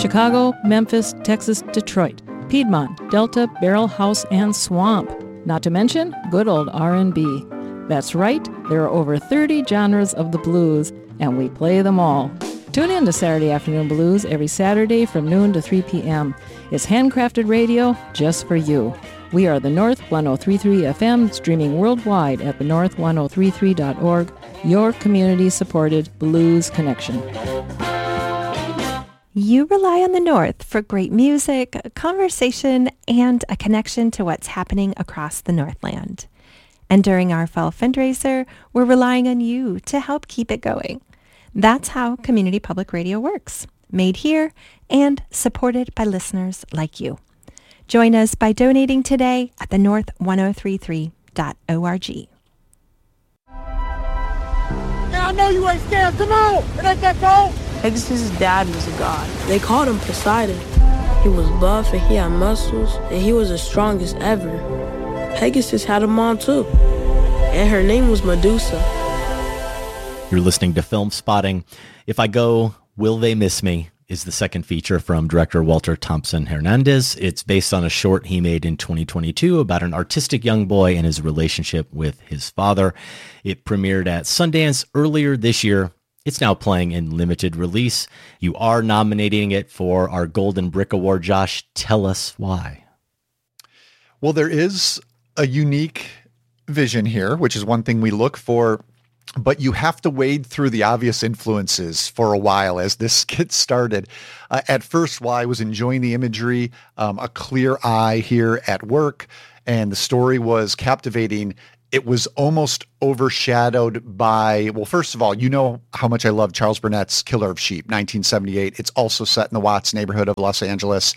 Chicago, Memphis, Texas, Detroit, Piedmont, Delta, Barrel House, and Swamp. Not to mention good old R&B. That's right, there are over 30 genres of the blues, and we play them all. Tune in to Saturday Afternoon Blues every Saturday from noon to 3 p.m. It's handcrafted radio just for you. We are the North 1033 FM, streaming worldwide at thenorth1033.org, your community-supported blues connection. You rely on the North for great music, conversation, and a connection to what's happening across the Northland. And during our fall fundraiser, we're relying on you to help keep it going. That's how Community Public Radio works, made here and supported by listeners like you. Join us by donating today at thenorth1033.org. Yeah, I know you ain't scared. Come on! It ain't that cold! Pegasus' dad was a god. They called him Poseidon. He was buff and he had muscles, and he was the strongest ever. Pegasus had a mom too, and her name was Medusa. You're listening to Film Spotting. If I Go, Will They Miss Me is the second feature from director Walter Thompson Hernandez. It's based on a short he made in 2022 about an artistic young boy and his relationship with his father. It premiered at Sundance earlier this year. It's now playing in limited release. You are nominating it for our Golden Brick Award. Josh, tell us why. Well, there is a unique vision here, which is one thing we look for, but you have to wade through the obvious influences for a while as this gets started. At first, while I was enjoying the imagery, a clear eye here at work, and the story was captivating, it was almost overshadowed by, well, first of all, you know how much I love Charles Burnett's Killer of Sheep, 1978. It's also set in the Watts neighborhood of Los Angeles.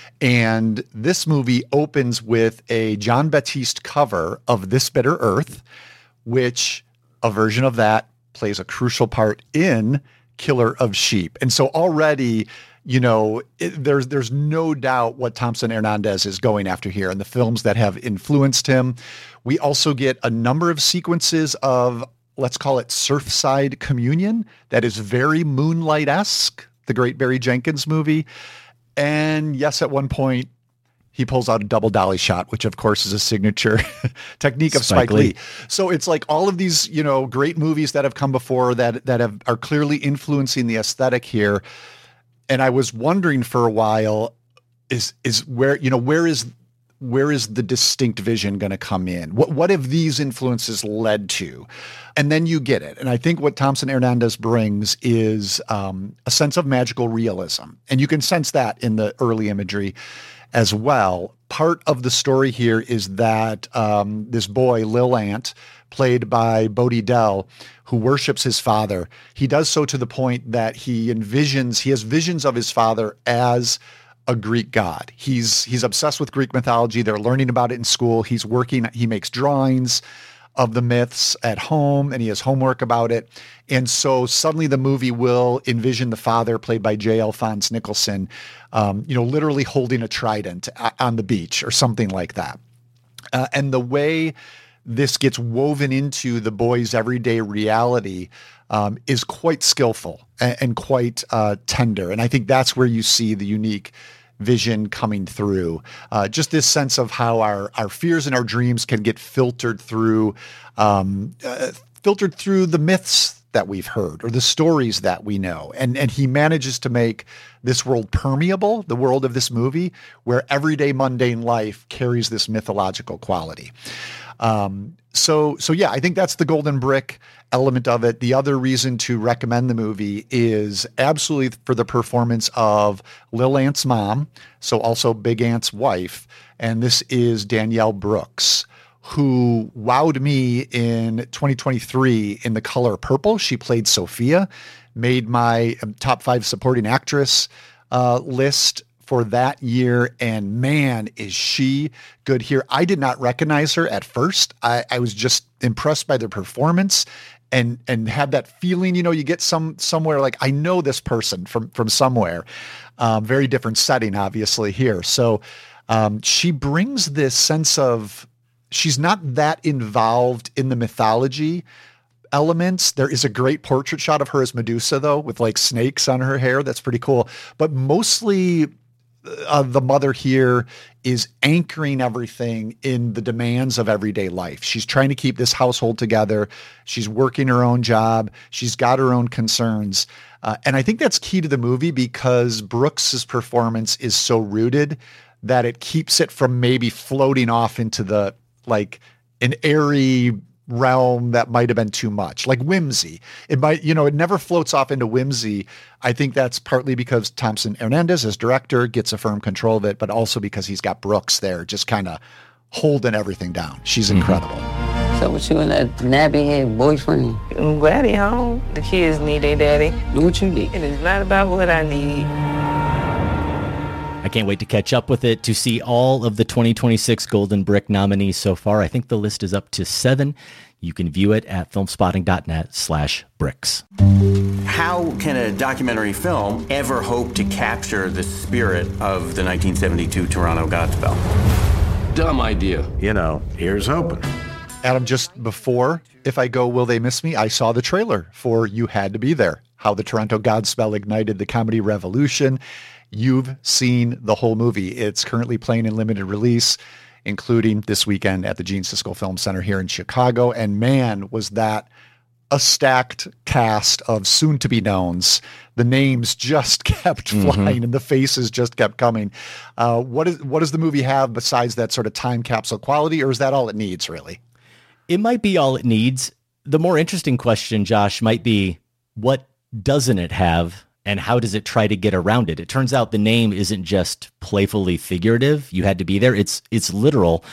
And this movie opens with a Jon Batiste cover of This Bitter Earth, which a version of that plays a crucial part in Killer of Sheep. And so already, you know, there's no doubt what Thompson Hernandez is going after here and the films that have influenced him. We also get a number of sequences of, let's call it Surfside Communion, that is very Moonlight-esque, the great Barry Jenkins movie. And yes, at one point, he pulls out a double dolly shot, which of course is a signature technique of Spike Lee. So it's like all of these, you know, great movies that have come before that are clearly influencing the aesthetic here. And I was wondering for a while, is where is the distinct vision going to come in? What have these influences led to? And then you get it. And I think what Thompson Hernandez brings is a sense of magical realism. And you can sense that in the early imagery as well. Part of the story here is that this boy, Lil Ant, played by Bodie Dell, who worships his father, he does so to the point that he has visions of his father as a Greek god. He's obsessed with Greek mythology. They're learning about it in school. He makes drawings of the myths at home, and he has homework about it. And so suddenly the movie will envision the father, played by J. Alphonse Nicholson, literally holding a trident on the beach or something like that. And the way this gets woven into the boy's everyday reality is quite skillful and quite tender. And I think that's where you see the unique vision coming through. Just this sense of how our fears and our dreams can get filtered through the myths that we've heard or the stories that we know. And he manages to make this world permeable, the world of this movie, where everyday mundane life carries this mythological quality. So yeah, I think that's the golden brick element of it. The other reason to recommend the movie is absolutely for the performance of Lil Ant's mom, so also Big Ant's wife, and this is Danielle Brooks, who wowed me in 2023 in The Color Purple. She played Sophia, made my top 5 supporting actress list for that year, and man, is she good here. I did not recognize her at first. I was just impressed by the performance and had that feeling, you get somewhere like, I know this person from somewhere. Very different setting, obviously, here. So she brings this sense of, she's not that involved in the mythology, elements. There is a great portrait shot of her as Medusa, though, with like snakes on her hair. That's pretty cool. But mostly the mother here is anchoring everything in the demands of everyday life. She's trying to keep this household together. She's working her own job. She's got her own concerns. And I think that's key to the movie because Brooks's performance is so rooted that it keeps it from maybe floating off into the like an airy realm that might have been too much, like whimsy. It might, it never floats off into whimsy. I think that's partly because Thompson Hernandez as director gets a firm control of it, but also because he's got Brooks there just kind of holding everything down. She's incredible. So with you and that nappy head boyfriend? I'm glad he home. The kids need their daddy. Do what you need. And it's not about what I need. I can't wait to catch up with it, to see all of the 2026 Golden Brick nominees so far. I think the list is up to 7. You can view it at filmspotting.net/bricks. How can a documentary film ever hope to capture the spirit of the 1972 Toronto Godspell? Dumb idea. Here's hoping. Adam, just before If I Go, Will They Miss Me? I saw the trailer for You Had to Be There, how the Toronto Godspell ignited the comedy revolution. You've seen the whole movie. It's currently playing in limited release, including this weekend at the Gene Siskel Film Center here in Chicago. And man, was that a stacked cast of soon-to-be-knowns. The names just kept flying and the faces just kept coming. What does the movie have besides that sort of time capsule quality, or is that all it needs, really? It might be all it needs. The more interesting question, Josh, might be what doesn't it have? And how does it try to get around it? It turns out the name isn't just playfully figurative. You had to be there. It's literal.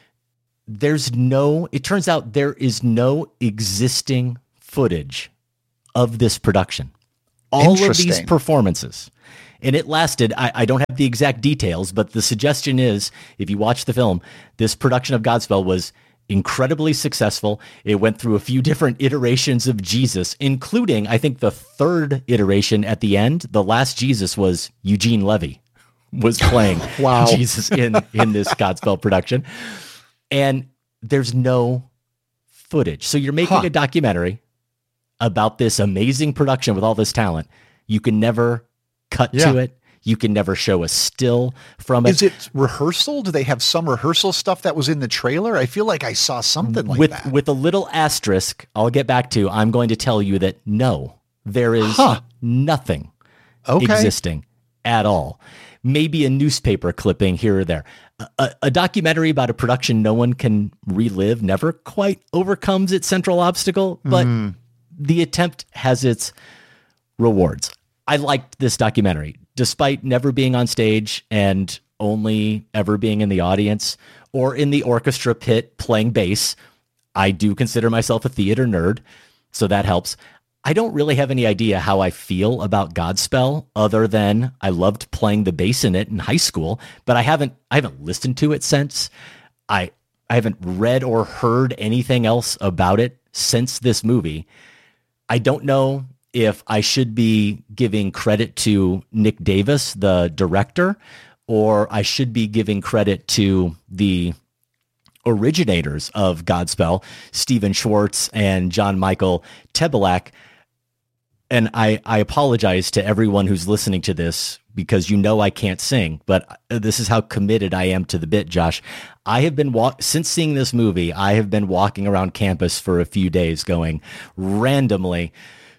It turns out there is no existing footage of this production. All of these performances. And it lasted, I don't have the exact details, but the suggestion is, if you watch the film, this production of Godspell was incredibly successful. It went through a few different iterations of Jesus, including, I think, the third iteration at the end. The last Jesus was Eugene Levy was playing Jesus in this Godspell production. And there's no footage. So you're making a documentary about this amazing production with all this talent. You can never cut to it. You can never show a still from it. Is it rehearsal? Do they have some rehearsal stuff that was in the trailer? I feel like I saw something like that. With a little asterisk, I'll get back to, I'm going to tell you that no, there is nothing existing at all. Maybe a newspaper clipping here or there. A documentary about a production no one can relive never quite overcomes its central obstacle, but the attempt has its rewards. I liked this documentary, despite never being on stage and only ever being in the audience or in the orchestra pit playing bass. I do consider myself a theater nerd, so that helps. I don't really have any idea how I feel about Godspell other than I loved playing the bass in it in high school, but I haven't listened to it since. I haven't read or heard anything else about it since this movie. I don't know if I should be giving credit to Nick Davis, the director, or I should be giving credit to the originators of Godspell, Stephen Schwartz and John Michael Tebelak. And I apologize to everyone who's listening to this because I can't sing, but this is how committed I am to the bit, Josh. I have been since seeing this movie, I have been walking around campus for a few days going randomly,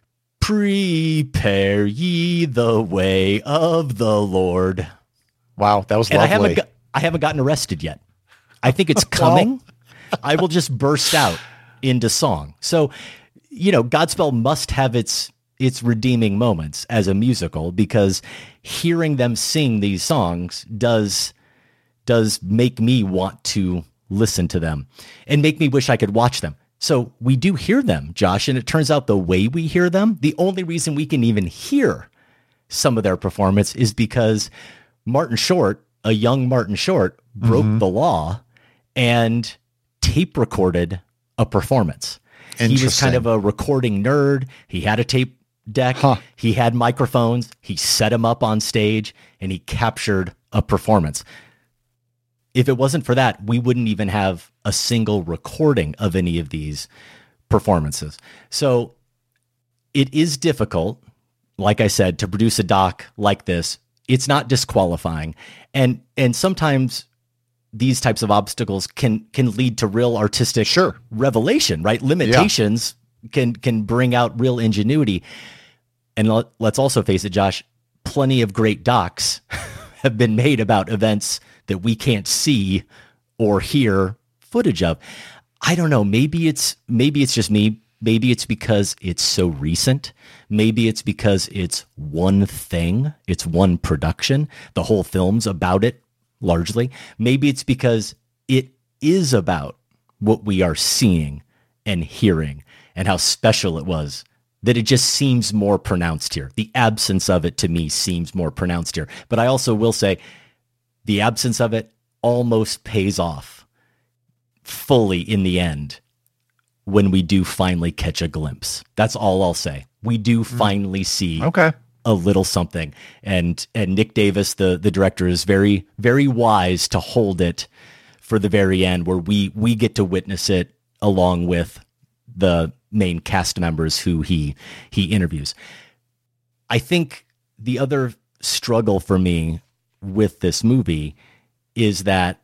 "Prepare ye the way of the Lord." Wow, that was lovely. I haven't gotten arrested yet. I think it's coming. I will just burst out into song. So, Godspell must have its redeeming moments as a musical, because hearing them sing these songs does make me want to listen to them and make me wish I could watch them. So we do hear them, Josh, and it turns out the way we hear them, the only reason we can even hear some of their performance is because Martin Short, a young Martin Short, broke the law and tape recorded a performance. He was kind of a recording nerd. He had a tape deck. He had microphones. He set them up on stage and he captured a performance. If it wasn't for that, we wouldn't even have a single recording of any of these performances. So it is difficult, like I said, to produce a doc like this. It's not disqualifying. And sometimes these types of obstacles can lead to real artistic revelation, right? Limitations can bring out real ingenuity. And let's also face it, Josh, plenty of great docs have been made about events that we can't see or hear footage of. I don't know. Maybe it's just me. Maybe it's because it's so recent. Maybe it's because it's one thing. It's one production. The whole film's about it, largely. Maybe it's because it is about what we are seeing and hearing and how special it was, that it just seems more pronounced here. The absence of it, to me, seems more pronounced here. But I also will say the absence of it almost pays off fully in the end when we do finally catch a glimpse. That's all I'll say. We do finally see a little something. And Nick Davis, the director, is very, very wise to hold it for the very end, where we get to witness it along with the main cast members who he interviews. I think the other struggle for me with this movie is that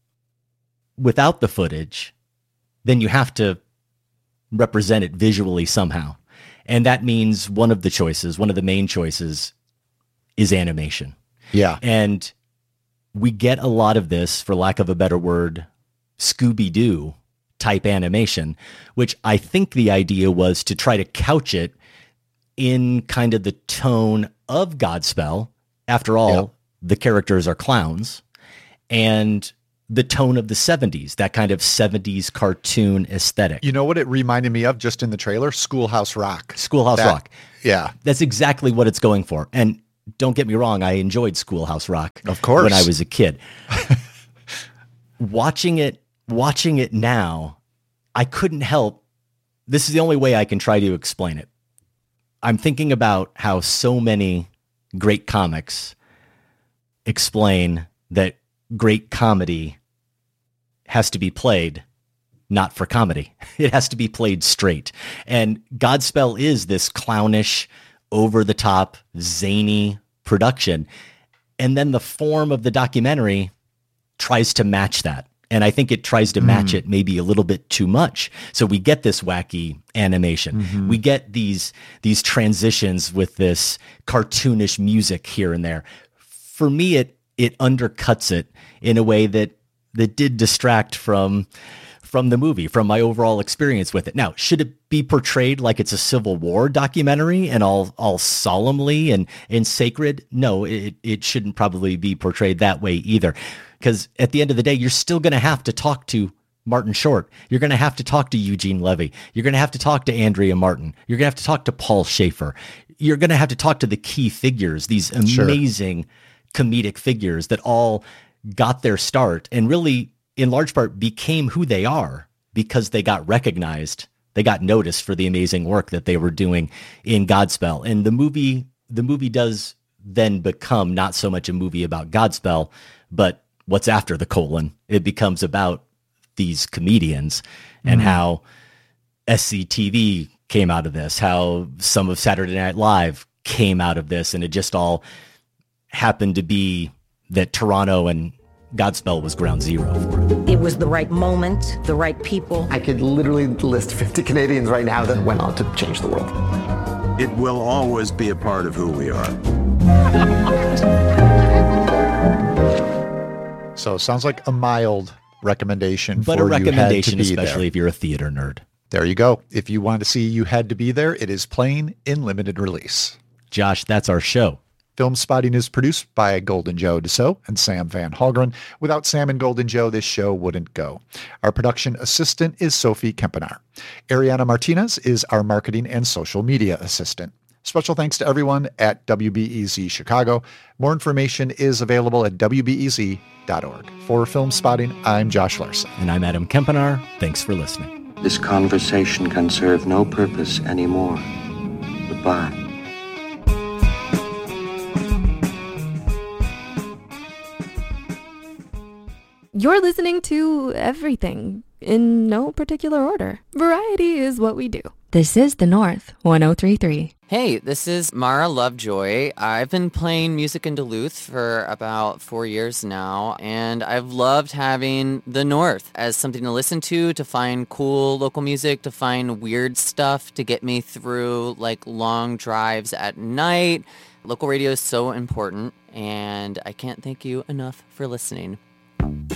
without the footage, then you have to represent it visually somehow. And that means one of the main choices is animation. Yeah. And we get a lot of this, for lack of a better word, Scooby-Doo type animation, which I think the idea was to try to couch it in kind of the tone of Godspell. After all, the characters are clowns, and the tone of the 70s, that kind of 70s cartoon aesthetic. You know what it reminded me of just in the trailer? Schoolhouse Rock. Rock. Yeah. That's exactly what it's going for. And don't get me wrong, I enjoyed Schoolhouse Rock. Of course. When I was a kid. Watching it now, I couldn't help. This is the only way I can try to explain it. I'm thinking about how so many great comics explain that great comedy has to be played not for comedy. It has to be played straight. And Godspell is this clownish, over-the-top, zany production. And then the form of the documentary tries to match that. And I think it tries to match it maybe a little bit too much. So we get this wacky animation. We get these transitions with this cartoonish music here and there. For me, it undercuts it in a way that did distract from the movie, from my overall experience with it. Now, should it be portrayed like it's a Civil War documentary and all solemnly and sacred? No, it shouldn't probably be portrayed that way either. Because at the end of the day, you're still going to have to talk to Martin Short. You're going to have to talk to Eugene Levy. You're going to have to talk to Andrea Martin. You're going to have to talk to Paul Schaefer. You're going to have to talk to the key figures, these amazing comedic figures that all got their start and really, in large part, became who they are because they got recognized. They got noticed for the amazing work that they were doing in Godspell. And the movie does then become not so much a movie about Godspell, but what's after the colon. It becomes about these comedians and how SCTV came out of this, how some of Saturday Night Live came out of this, and it just all happened to be that Toronto and Godspell was ground zero for it. It was the right moment, the right people. I could literally list 50 Canadians right now that went on to change the world. It will always be a part of who we are. So sounds like a mild recommendation, but for a recommendation, You Had to Be especially There. if you're a theater nerd. There you go. If you want to see You Had to Be There, it is playing in limited release. Josh, that's our show. Film Spotting is produced by Golden Joe Dassault and Sam Van Halgren. Without Sam and Golden Joe, this show wouldn't go. Our production assistant is Sophie Kempenaar. Ariana Martinez is our marketing and social media assistant. Special thanks to everyone at WBEZ Chicago. More information is available at WBEZ.org. For Film Spotting, I'm Josh Larson. And I'm Adam Kempenaar. Thanks for listening. This conversation can serve no purpose anymore. Goodbye. You're listening to everything in no particular order. Variety is what we do. This is The North 103.3. Hey, this is Mara Lovejoy. I've been playing music in Duluth for about 4 years now, and I've loved having The North as something to listen to find cool local music, to find weird stuff, to get me through like long drives at night. Local radio is so important, and I can't thank you enough for listening.